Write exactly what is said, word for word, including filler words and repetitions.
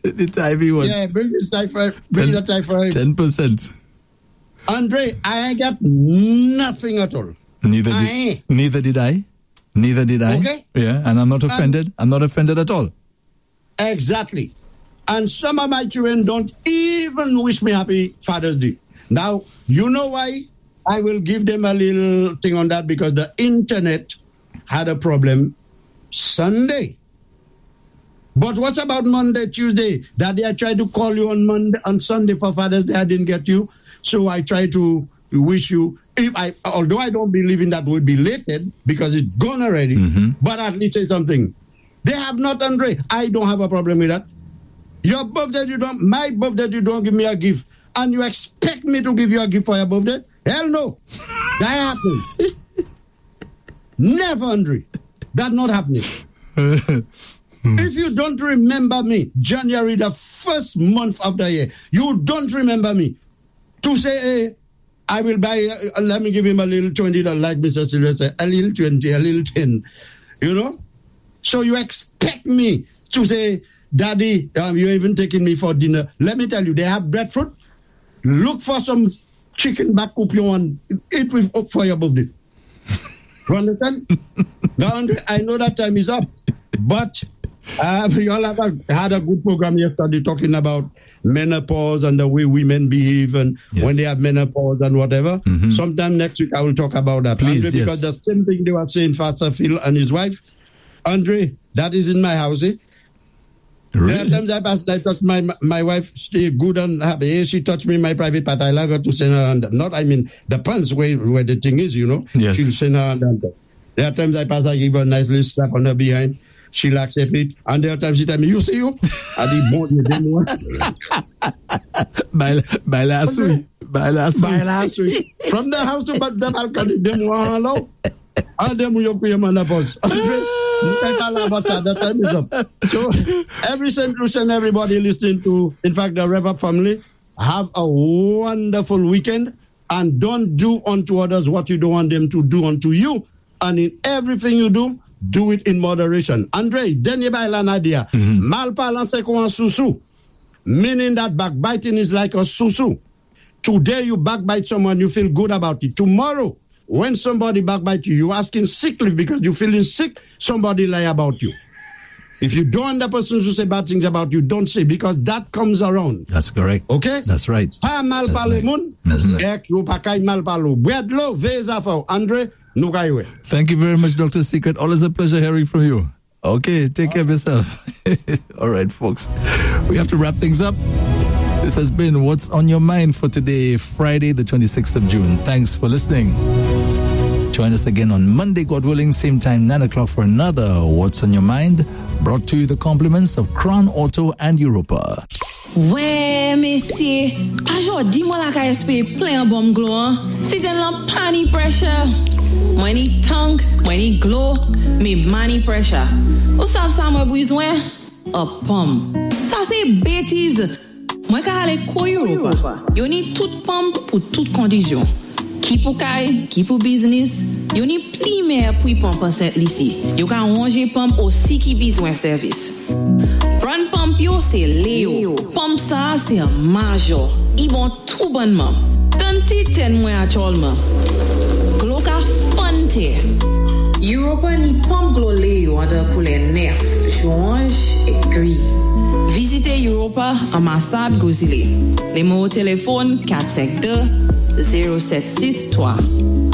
the Thai one. Yeah, bring this Thai for bring the Thai for him. Ten percent. Andre, I ain't got nothing at all. Neither I did, ain't. neither did I. Neither did I. Okay. Yeah, and I'm not offended. Um, I'm not offended at all. Exactly. And some of my children don't even wish me happy Father's Day. Now, you know why? I will give them a little thing on that because the internet had a problem Sunday. But what's about Monday, Tuesday? That day I tried to call you on Monday, on Sunday for Father's Day, I didn't get you. So I try to wish you, if I, although I don't believe in that would be belated because it's gone already, mm-hmm. but at least say something. They have not, Andre. I don't have a problem with that. Your birthday, you don't, my birthday, you don't give me a gift. And you expect me to give you a gift for your birthday? Hell no. That happened. Never, Andre. That's not happening. If you don't remember me, January, the first month of the year, you don't remember me, to say, hey, I will buy, uh, let me give him a little twenty dollars, like Mister Sylvester, a little twenty, a little ten, you know? So you expect me to say, Daddy, um, you're even taking me for dinner. Let me tell you, they have breadfruit. Look for some chicken back up you want. Eat with up for your birthday. You understand? Now, I know that time is up, but uh, you all have a, had a good program yesterday talking about menopause and the way women behave and yes. when they have menopause and whatever. Mm-hmm. Sometime next week I will talk about that. Please, Andre, yes. because the same thing they were saying, Pastor Phil and his wife. Andre, that is in my house, eh? Really? There are times I pass, I touch my my wife, she good and happy. She touched me in my private part. I like her to send her under. Not, I mean, the pants where, where the thing is, you know. Yes. She'll send her under. There are times I pass, I give her a nice little slap on her behind. She'll accept it. And there are times she tell me, you see you? I did more than by, by last week. By last by week. By last week. From the house to the balcony, them want hello. And them you pay menopause. That time is up. So every Saint Lucian, everybody listening to, in fact, the Rev family, have a wonderful weekend and don't do unto others what you don't want them to do unto you. And in everything you do, do it in moderation. Andre, denye ba la nadia. Mal parlant se ko an susu. Meaning that backbiting is like a susu. Today you backbite someone, you feel good about it. Tomorrow, when somebody backbite you, you're asking sick leave because you're feeling sick, somebody lie about you. If you don't want the person to say bad things about you, don't say, because that comes around. That's correct. Okay? That's right. Ha mal parle moun, ek yo pa kay mal parlo. Bredlo, veza fo. Andre, nou kaywe. Thank you very much, Doctor Secret. Always a pleasure hearing from you. Okay, take oh. care of yourself. All right, folks. We have to wrap things up. This has been What's on Your Mind for today, Friday, the twenty-sixth of June. Thanks for listening. Join us again on Monday, God willing, same time, nine o'clock for another What's on Your Mind, brought to you the compliments of Crown Auto and Europa. Ouais, messieurs, aujourd'hui, moi, la K S P plein bon glow. C'est un pani pressure. Moi, ni tongue, moi, ni glow, mais money pressure. Ou savez ça, moi, besoin? A pomme. Ça, c'est bêtise. Moi, quand aller ko Europa, you need toute pomme pour toute condition. Qui pour kay, qui pour business, you need pli meilleur pour pomme cette ici. You can ranger pomme aussi qui besoin service. Brand pomme yo c'est Léo. Pomme ça c'est un major. Ils vont tout bonnement. Tant si ten mois actuellement. Glo ka fante. Europa ni pomme glo Léo ada pour les nerfs, joints et gris. Visitez Europa, ambassade Gozile. Les mots au téléphone quatre cinq deux zéro sept six trois.